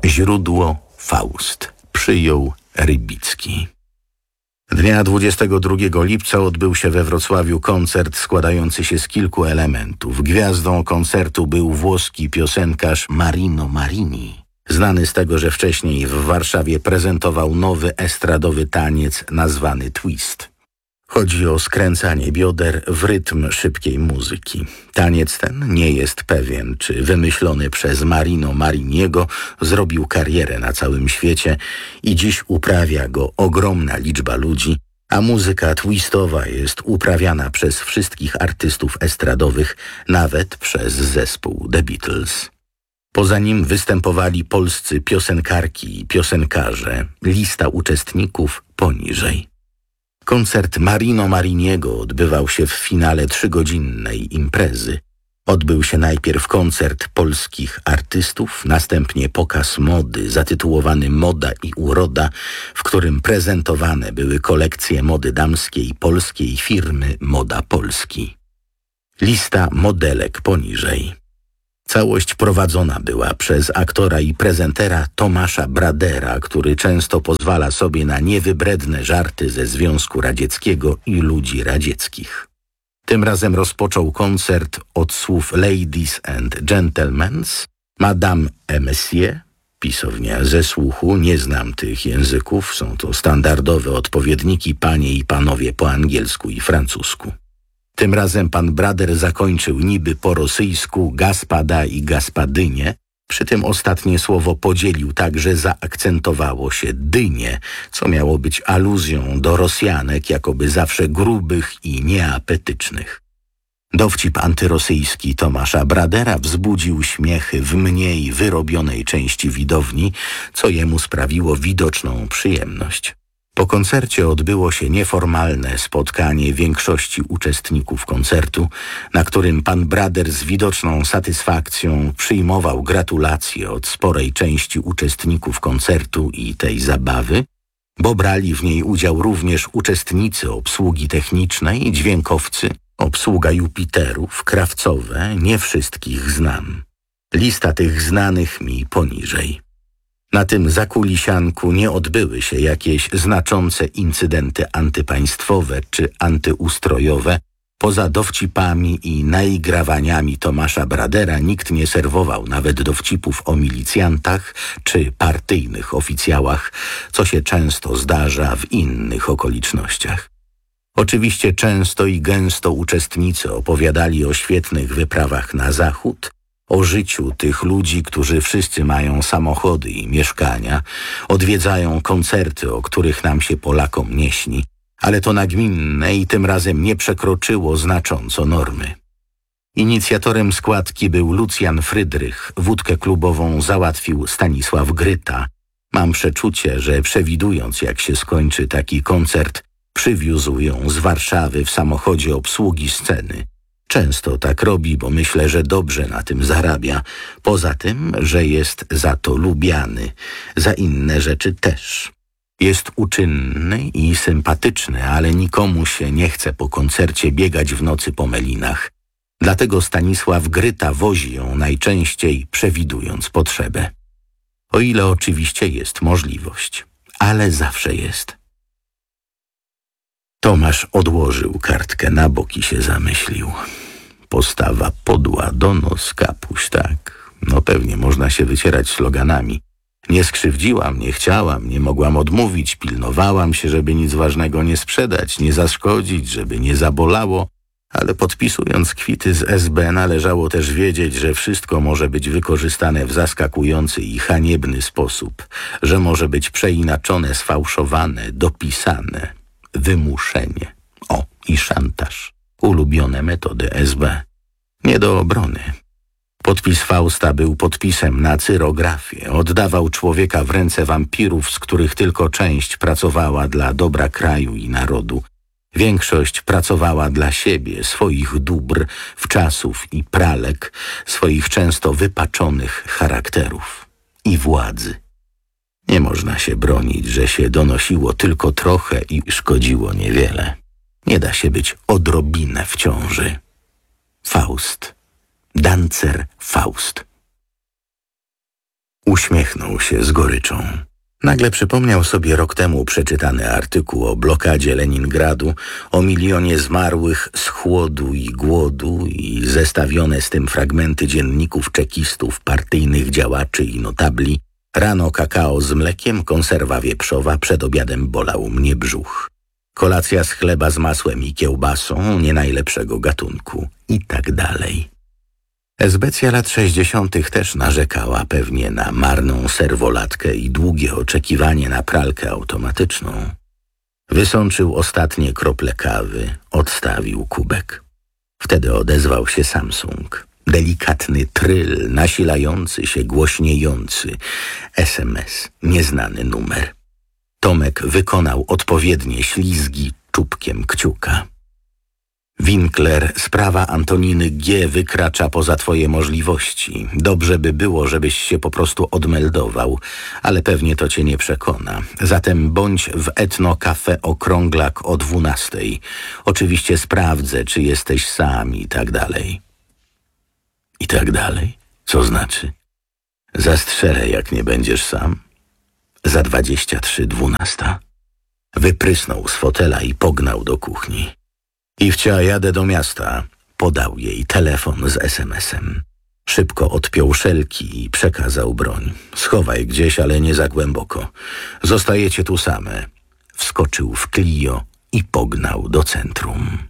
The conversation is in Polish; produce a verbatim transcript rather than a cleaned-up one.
Źródło Faust. Przyjął Rybicki. Dnia dwudziestego drugiego lipca odbył się we Wrocławiu koncert składający się z kilku elementów. Gwiazdą koncertu był włoski piosenkarz Marino Marini, znany z tego, że wcześniej w Warszawie prezentował nowy estradowy taniec nazwany twist. Chodzi o skręcanie bioder w rytm szybkiej muzyki. Taniec ten, nie jest pewien, czy wymyślony przez Marino Mariniego, zrobił karierę na całym świecie i dziś uprawia go ogromna liczba ludzi, a muzyka twistowa jest uprawiana przez wszystkich artystów estradowych, nawet przez zespół The Beatles. Poza nim występowali polscy piosenkarki i piosenkarze. Lista uczestników poniżej. Koncert Marino Mariniego odbywał się w finale trzygodzinnej imprezy. Odbył się najpierw koncert polskich artystów, następnie pokaz mody zatytułowany Moda i uroda, w którym prezentowane były kolekcje mody damskiej polskiej firmy Moda Polski. Lista modelek poniżej. Całość prowadzona była przez aktora i prezentera Tomasza Bradera, który często pozwala sobie na niewybredne żarty ze Związku Radzieckiego i ludzi radzieckich. Tym razem rozpoczął koncert od słów Ladies and Gentlemen, Madame et Monsieur, pisownia ze słuchu, nie znam tych języków, są to standardowe odpowiedniki panie i panowie po angielsku i francusku. Tym razem pan Brader zakończył niby po rosyjsku gaspada i gaspadynie, przy tym ostatnie słowo podzielił tak, że zaakcentowało się dynie, co miało być aluzją do Rosjanek, jakoby zawsze grubych i nieapetycznych. Dowcip antyrosyjski Tomasza Bradera wzbudził śmiechy w mniej wyrobionej części widowni, co jemu sprawiło widoczną przyjemność. Po koncercie odbyło się nieformalne spotkanie większości uczestników koncertu, na którym pan Brader z widoczną satysfakcją przyjmował gratulacje od sporej części uczestników koncertu i tej zabawy, bo brali w niej udział również uczestnicy obsługi technicznej, dźwiękowcy, obsługa Jupiterów, krawcowe, nie wszystkich znam. Lista tych znanych mi poniżej. Na tym zakulisianku nie odbyły się jakieś znaczące incydenty antypaństwowe czy antyustrojowe. Poza dowcipami i naigrawaniami Tomasza Bradera nikt nie serwował nawet dowcipów o milicjantach czy partyjnych oficjałach, co się często zdarza w innych okolicznościach. Oczywiście często i gęsto uczestnicy opowiadali o świetnych wyprawach na zachód, o życiu tych ludzi, którzy wszyscy mają samochody i mieszkania, odwiedzają koncerty, o których nam się Polakom nie śni, ale to nagminne i tym razem nie przekroczyło znacząco normy. Inicjatorem składki był Lucjan Frydrych, wódkę klubową załatwił Stanisław Gryta. Mam przeczucie, że przewidując, jak się skończy taki koncert, przywiózł ją z Warszawy w samochodzie obsługi sceny. Często tak robi, bo myślę, że dobrze na tym zarabia. Poza tym, że jest za to lubiany, za inne rzeczy też. Jest uczynny i sympatyczny, ale nikomu się nie chce po koncercie biegać w nocy po melinach. Dlatego Stanisław Gryta wozi ją najczęściej, przewidując potrzebę. O ile oczywiście jest możliwość, ale zawsze jest. Tomasz odłożył kartkę na bok i się zamyślił. Postawa podła, donos, kapuś, tak. No pewnie można się wycierać sloganami. Nie skrzywdziłam, nie chciałam, nie mogłam odmówić, pilnowałam się, żeby nic ważnego nie sprzedać, nie zaszkodzić, żeby nie zabolało, ale podpisując kwity z S B należało też wiedzieć, że wszystko może być wykorzystane w zaskakujący i haniebny sposób, że może być przeinaczone, sfałszowane, dopisane. Wymuszenie. O, i szantaż. Ulubione metody S B. Nie do obrony. Podpis Fausta był podpisem na cyrografię. Oddawał człowieka w ręce wampirów, z których tylko część pracowała dla dobra kraju i narodu. Większość pracowała dla siebie, swoich dóbr, wczasów i pralek, swoich często wypaczonych charakterów i władzy. Nie można się bronić, że się donosiło tylko trochę i szkodziło niewiele. Nie da się być odrobinę w ciąży. Faust. Dancer Faust. Uśmiechnął się z goryczą. Nagle przypomniał sobie rok temu przeczytany artykuł o blokadzie Leningradu, o milionie zmarłych z chłodu i głodu i zestawione z tym fragmenty dzienników czekistów, partyjnych działaczy i notabli. Rano kakao z mlekiem, konserwa wieprzowa, przed obiadem bolał mnie brzuch. Kolacja z chleba z masłem i kiełbasą, nie najlepszego gatunku i tak dalej. Esbecja lat sześćdziesiątych też narzekała pewnie na marną serwolatkę i długie oczekiwanie na pralkę automatyczną. Wysączył ostatnie krople kawy, odstawił kubek. Wtedy odezwał się Samsung. Delikatny tryl, nasilający się, głośniejący. S M S, nieznany numer. Tomek wykonał odpowiednie ślizgi czubkiem kciuka. Winkler, sprawa Antoniny G. wykracza poza twoje możliwości. Dobrze by było, żebyś się po prostu odmeldował, ale pewnie to cię nie przekona. Zatem bądź w Etno Cafe Okrąglak o dwunastej. Oczywiście sprawdzę, czy jesteś sam i tak dalej. I tak dalej? Co znaczy? Zastrzelę, jak nie będziesz sam. Za dwadzieścia trzy dwunasta. Wyprysnął z fotela i pognał do kuchni. Iwcia, jadę do miasta. Podał jej telefon z es em esem. Szybko odpiął szelki i przekazał broń. Schowaj gdzieś, ale nie za głęboko. Zostajecie tu same. Wskoczył w Clio i pognał do centrum.